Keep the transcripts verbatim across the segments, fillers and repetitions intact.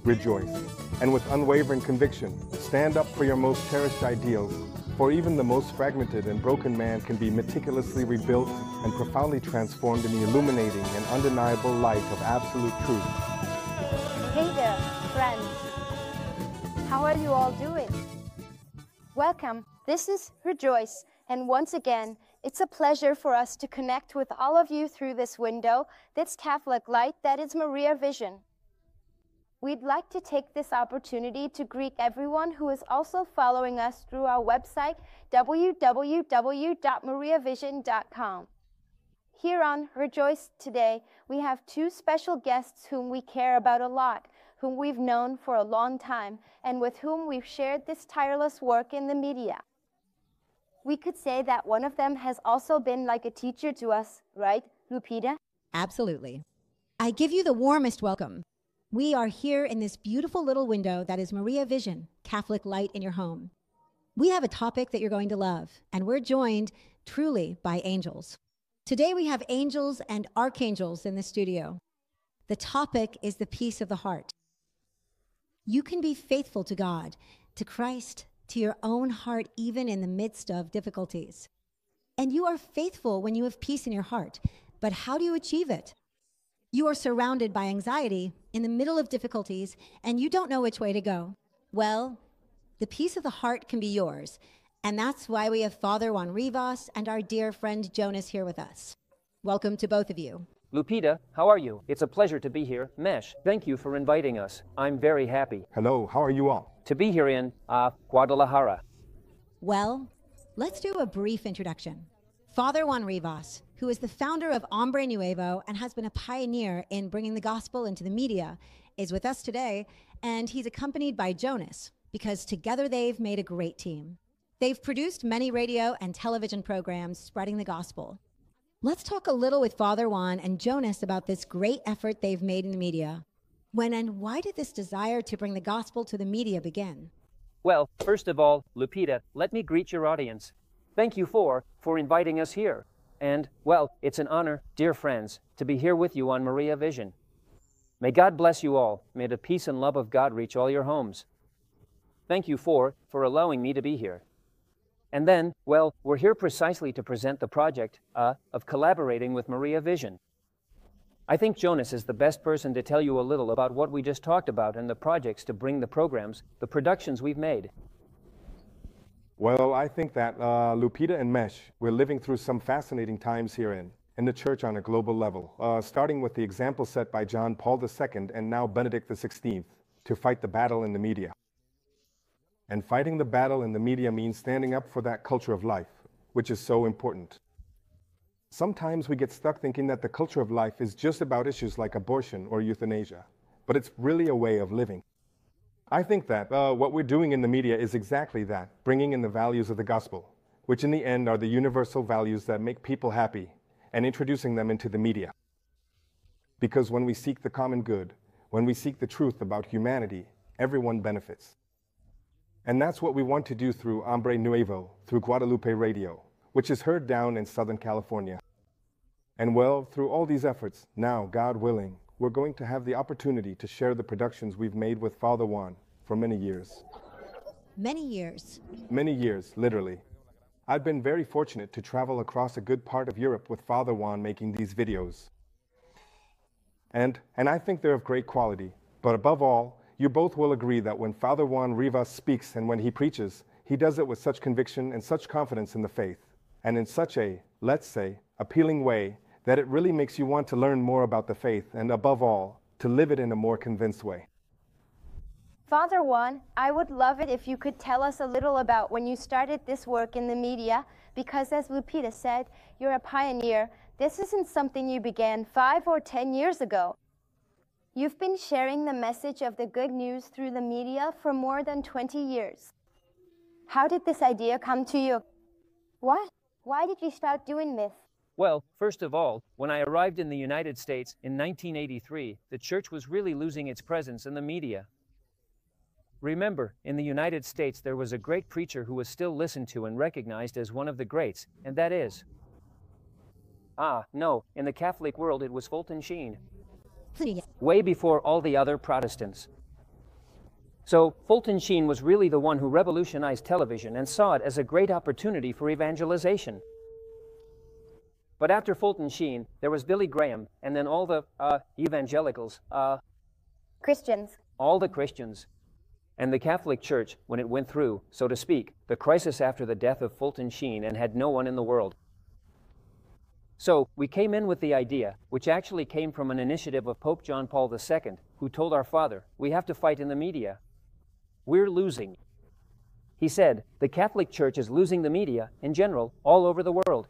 rejoice. And with unwavering conviction, stand up for your most cherished ideals, for even the most fragmented and broken man can be meticulously rebuilt and profoundly transformed in the illuminating and undeniable light of absolute truth. Hey there, friends. How are you all doing? Welcome. This is Rejoice, and once again, it's a pleasure for us to connect with all of you through this window, this Catholic light that is Maria Vision. We'd like to take this opportunity to greet everyone who is also following us through our website, w w w dot maria vision dot com. Here on Rejoice today, we have two special guests whom we care about a lot, whom we've known for a long time, and with whom we've shared this tireless work in the media. We could say that one of them has also been like a teacher to us, right, Lupita? Absolutely. I give you the warmest welcome. We are here in this beautiful little window that is Maria Vision, Catholic light in your home. We have a topic that you're going to love, and we're joined truly by angels. Today we have angels and archangels in the studio. The topic is the peace of the heart. You can be faithful to God, to Christ, to your own heart, even in the midst of difficulties. And you are faithful when you have peace in your heart. But how do you achieve it? You are surrounded by anxiety in the middle of difficulties, and you don't know which way to go. Well, the peace of the heart can be yours. And that's why we have Father Juan Rivas and our dear friend Jonas here with us. Welcome to both of you. Lupita, how are you? It's a pleasure to be here. Mesh, thank you for inviting us. I'm very happy. Hello, how are you all? To be here in, uh, Guadalajara. Well, let's do a brief introduction. Father Juan Rivas, who is the founder of Hombre Nuevo and has been a pioneer in bringing the gospel into the media, is with us today, and he's accompanied by Jonas, because together they've made a great team. They've produced many radio and television programs spreading the gospel. Let's talk a little with Father Juan and Jonas about this great effort they've made in the media. When and why did this desire to bring the gospel to the media begin? Well, first of all, Lupita, let me greet your audience. Thank you for, for inviting us here. And, well, it's an honor, dear friends, to be here with you on Maria Vision. May God bless you all. May the peace and love of God reach all your homes. Thank you for, for allowing me to be here. And then, well, we're here precisely to present the project uh, of collaborating with Maria Vision. I think Jonas is the best person to tell you a little about what we just talked about and the projects to bring the programs, the productions we've made. Well, I think that uh, Lupita and Mesh, we're living through some fascinating times herein, in the church on a global level, uh, starting with the example set by John Paul the Second and now Benedict the Sixteenth to fight the battle in the media. And fighting the battle in the media means standing up for that culture of life, which is so important. Sometimes we get stuck thinking that the culture of life is just about issues like abortion or euthanasia, but it's really a way of living. I think that uh, what we're doing in the media is exactly that, bringing in the values of the gospel, which in the end are the universal values that make people happy, and introducing them into the media. Because when we seek the common good, when we seek the truth about humanity, everyone benefits. And that's what we want to do through Hombre Nuevo, through Guadalupe Radio, which is heard down in Southern California. And well, through all these efforts, now, God willing, we're going to have the opportunity to share the productions we've made with Father Juan for many years. Many years. Many years, literally. I've been very fortunate to travel across a good part of Europe with Father Juan making these videos. And, and I think they're of great quality, but above all, you both will agree that when Father Juan Rivas speaks and when he preaches, he does it with such conviction and such confidence in the faith, and in such a, let's say, appealing way that it really makes you want to learn more about the faith and, above all, to live it in a more convinced way. Father Juan, I would love it if you could tell us a little about when you started this work in the media, because as Lupita said, you're a pioneer. This isn't something you began five or ten years ago. You've been sharing the message of the good news through the media for more than twenty years. How did this idea come to you? What? Why did you start doing this? Well, first of all, when I arrived in the United States in nineteen eighty-three, the church was really losing its presence in the media. Remember, in the United States there was a great preacher who was still listened to and recognized as one of the greats, and that is... Ah, no, in the Catholic world it was Fulton Sheen. Way before all the other Protestants. So Fulton Sheen was really the one who revolutionized television and saw it as a great opportunity for evangelization. But after Fulton Sheen, there was Billy Graham, and then all the uh, evangelicals, uh, Christians. all the Christians, and the Catholic Church when it went through, so to speak, the crisis after the death of Fulton Sheen and had no one in the world. So we came in with the idea, which actually came from an initiative of Pope John Paul the Second, who told our father, we have to fight in the media. We're losing. He said, the Catholic Church is losing the media, in general, all over the world.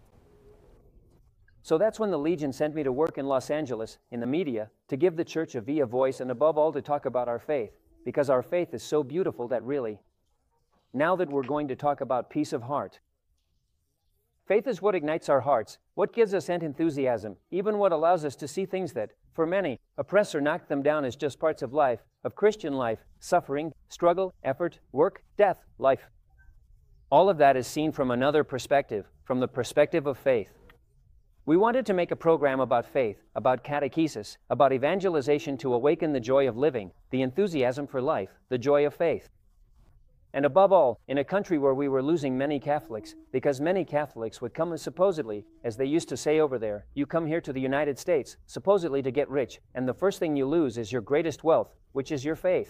So that's when the Legion sent me to work in Los Angeles, in the media, to give the church a via voice and above all to talk about our faith, because our faith is so beautiful that really, now that we're going to talk about peace of heart. Faith is what ignites our hearts, what gives us enthusiasm, even what allows us to see things that, for many, oppress or knock them down as just parts of life, of Christian life, suffering, struggle, effort, work, death, life. All of that is seen from another perspective, from the perspective of faith. We wanted to make a program about faith, about catechesis, about evangelization to awaken the joy of living, the enthusiasm for life, the joy of faith. And above all, in a country where we were losing many Catholics, because many Catholics would come supposedly, as they used to say over there, you come here to the United States, supposedly to get rich, and the first thing you lose is your greatest wealth, which is your faith.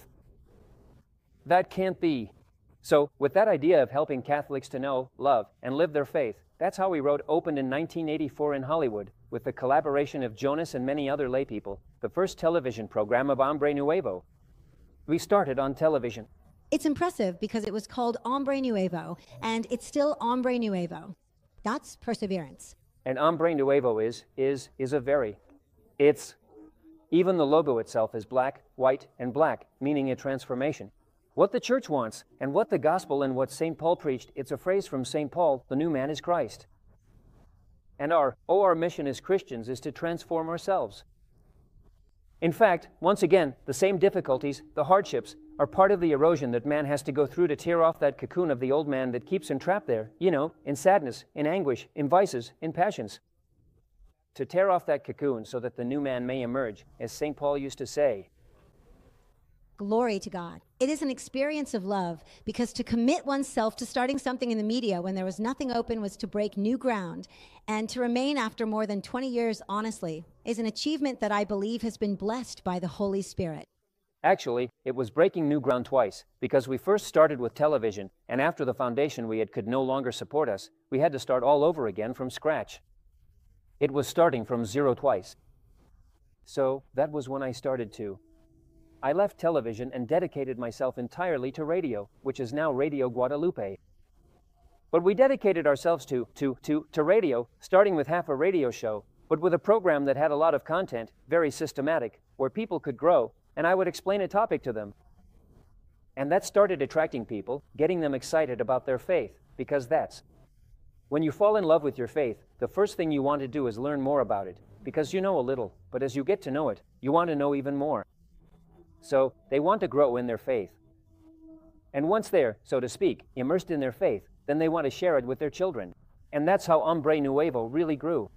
That can't be. So, with that idea of helping Catholics to know, love, and live their faith, that's how we wrote, opened in nineteen eighty-four in Hollywood, with the collaboration of Jonas and many other laypeople, the first television program of Hombre Nuevo. We started on television. It's impressive because it was called Hombre Nuevo, and it's still Hombre Nuevo. That's perseverance. And Hombre Nuevo is, is, is a very, it's, even the logo itself is black, white, and black, meaning a transformation. What the church wants, and what the gospel and what Saint Paul preached, it's a phrase from Saint Paul, the new man is Christ. And our, oh, our mission as Christians is to transform ourselves. In fact, once again, the same difficulties, the hardships, are part of the erosion that man has to go through to tear off that cocoon of the old man that keeps him trapped there, you know, in sadness, in anguish, in vices, in passions. To tear off that cocoon so that the new man may emerge, as Saint Paul used to say. Glory to God. It is an experience of love because to commit oneself to starting something in the media when there was nothing open was to break new ground, and to remain after more than twenty years honestly is an achievement that I believe has been blessed by the Holy Spirit. Actually, it was breaking new ground twice, because we first started with television, and after the foundation we had could no longer support us, we had to start all over again from scratch. It was starting from zero twice. So that was when I started to. I left television and dedicated myself entirely to radio, which is now Radio Guadalupe. But we dedicated ourselves to, to, to, to radio, starting with half a radio show, but with a program that had a lot of content, very systematic, where people could grow, and I would explain a topic to them. And that started attracting people, getting them excited about their faith, because that's. When you fall in love with your faith, the first thing you want to do is learn more about it, because you know a little, but as you get to know it, you want to know even more. So they want to grow in their faith. And once they're, so to speak, immersed in their faith, then they want to share it with their children. And that's how Hombre Nuevo really grew.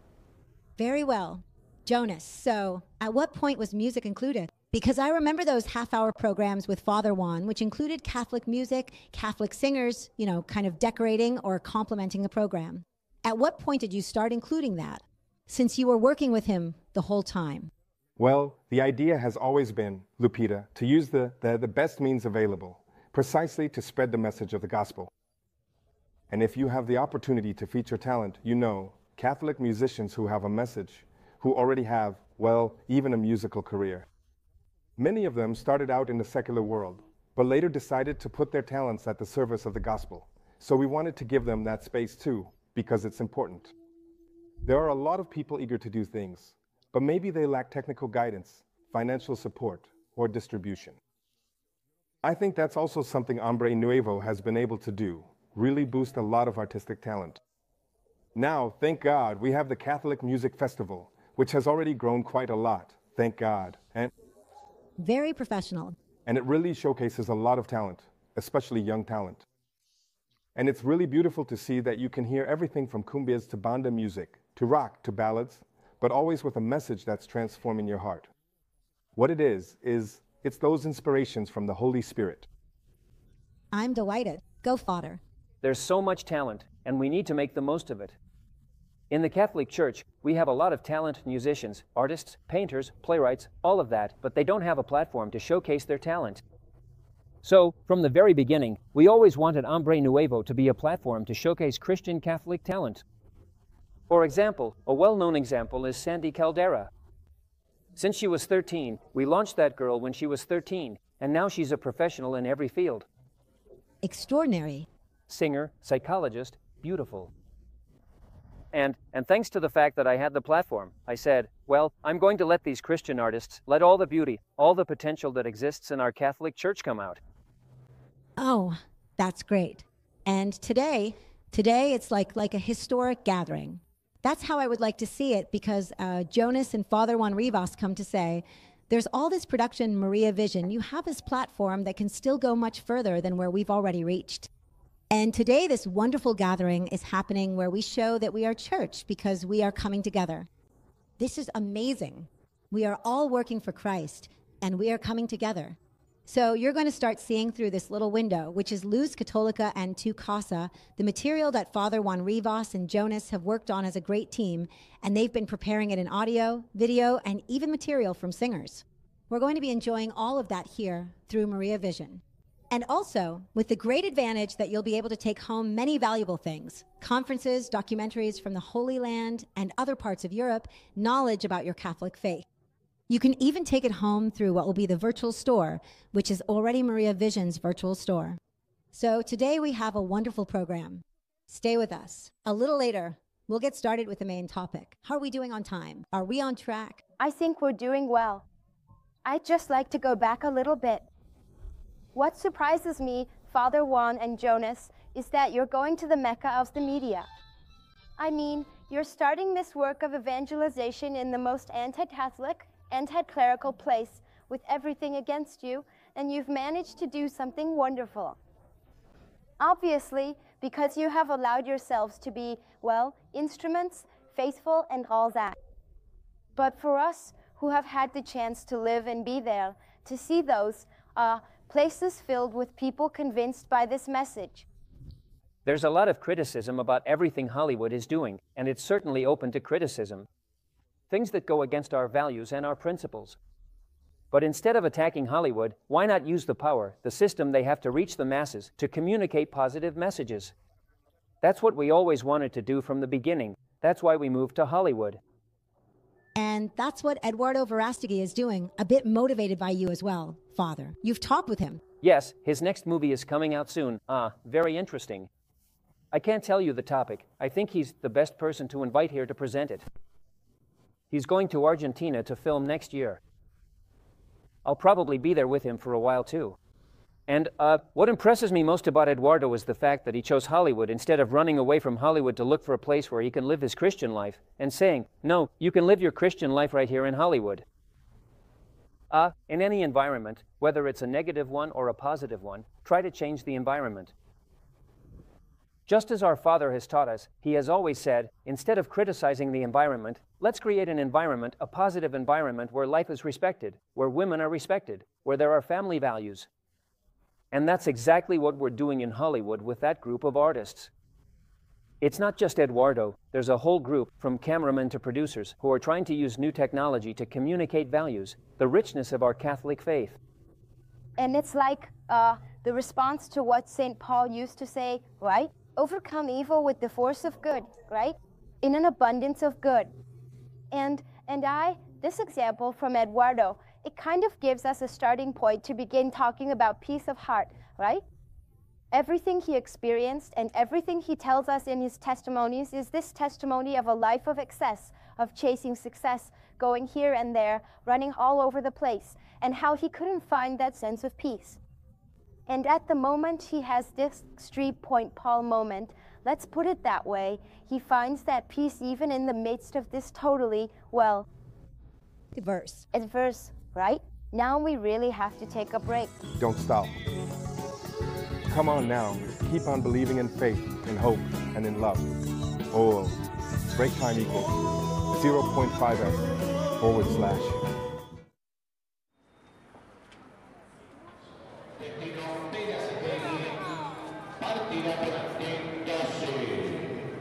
Very well. Jonas, so at what point was music included? Because I remember those half-hour programs with Father Juan, which included Catholic music, Catholic singers, you know, kind of decorating or complementing the program. At what point did you start including that, since you were working with him the whole time? Well, the idea has always been, Lupita, to use the, the, the best means available, precisely to spread the message of the gospel. And if you have the opportunity to feature talent, you know, Catholic musicians who have a message, who already have, well, even a musical career. Many of them started out in the secular world, but later decided to put their talents at the service of the gospel. So we wanted to give them that space too, because it's important. There are a lot of people eager to do things, but maybe they lack technical guidance, financial support, or distribution. I think that's also something Hombre Nuevo has been able to do, really boost a lot of artistic talent. Now, thank God, we have the Catholic Music Festival, which has already grown quite a lot, thank God. And, Very professional. and it really showcases a lot of talent, especially young talent. And it's really beautiful to see that you can hear everything from cumbias to banda music, to rock, to ballads, but always with a message that's transforming your heart. What it is, is It's those inspirations from the Holy Spirit. I'm delighted. Go, Father. There's so much talent, and we need to make the most of it. In the Catholic Church, we have a lot of talented musicians, artists, painters, playwrights, all of that, but they don't have a platform to showcase their talent. So, from the very beginning, we always wanted Hombre Nuevo to be a platform to showcase Christian Catholic talent. For example, a well-known example is Sandy Caldera. Since she was thirteen, we launched that girl when she was thirteen, and now she's a professional in every field. Extraordinary. Singer, psychologist, beautiful. And, and thanks to the fact that I had the platform, I said, well, I'm going to let these Christian artists, let all the beauty, all the potential that exists in our Catholic Church come out. Oh, that's great. And today, today it's like, like a historic gathering. That's how I would like to see it, because uh, Jonas and Father Juan Rivas come to say, there's all this production, Maria Vision. You have this platform that can still go much further than where we've already reached. And today, this wonderful gathering is happening where we show that we are church because we are coming together. This is amazing. We are all working for Christ, and we are coming together. So you're going to start seeing through this little window, which is Luz Católica and Tu Casa, the material that Father Juan Rivas and Jonas have worked on as a great team, and they've been preparing it in audio, video, and even material from singers. We're going to be enjoying all of that here through Maria Vision. And also, with the great advantage that you'll be able to take home many valuable things, conferences, documentaries from the Holy Land and other parts of Europe, knowledge about your Catholic faith. You can even take it home through what will be the virtual store, which is already Maria Vision's virtual store. So today we have a wonderful program. Stay with us. A little later, we'll get started with the main topic. How are we doing on time? Are we on track? I think we're doing well. I'd just like to go back a little bit. What surprises me, Father Juan and Jonas, is that you're going to the Mecca of the media. I mean, you're starting this work of evangelization in the most anti-Catholic, anti-clerical place with everything against you, and you've managed to do something wonderful. Obviously, because you have allowed yourselves to be, well, instruments, faithful, and all that. But for us who have had the chance to live and be there, to see those uh, places filled with people convinced by this message. There's a lot of criticism about everything Hollywood is doing, and it's certainly open to criticism. Things that go against our values and our principles. But instead of attacking Hollywood, why not use the power, the system they have to reach the masses, to communicate positive messages? That's what we always wanted to do from the beginning. That's why we moved to Hollywood. And that's what Eduardo Verástegui is doing, a bit motivated by you as well, Father. You've talked with him. Yes, his next movie is coming out soon. Ah, very interesting. I can't tell you the topic. I think he's the best person to invite here to present it. He's going to Argentina to film next year. I'll probably be there with him for a while too. And uh, what impresses me most about Eduardo is the fact that he chose Hollywood instead of running away from Hollywood to look for a place where he can live his Christian life, and saying, no, you can live your Christian life right here in Hollywood. Uh, in any environment, whether it's a negative one or a positive one, try to change the environment. Just as our Father has taught us, he has always said, instead of criticizing the environment, let's create an environment, a positive environment where life is respected, where women are respected, where there are family values. And that's exactly what we're doing in Hollywood with that group of artists. It's not just Eduardo. There's a whole group, from cameramen to producers, who are trying to use new technology to communicate values, the richness of our Catholic faith. And it's like uh, the response to what Saint Paul used to say, right? Overcome evil with the force of good, right? In an abundance of good. And, and I, this example from Eduardo, it kind of gives us a starting point to begin talking about peace of heart, right? Everything he experienced and everything he tells us in his testimonies is this testimony of a life of excess, of chasing success, going here and there, running all over the place, and how he couldn't find that sense of peace. And at the moment he has this Street Point Paul moment, let's put it that way, he finds that peace even in the midst of this totally, well, Verse. adverse, right? Now we really have to take a break. Don't stop. Come on now. Keep on believing in faith, in hope, and in love. Oh, break time equals zero point five f forward slash. e di non degli assegni partita per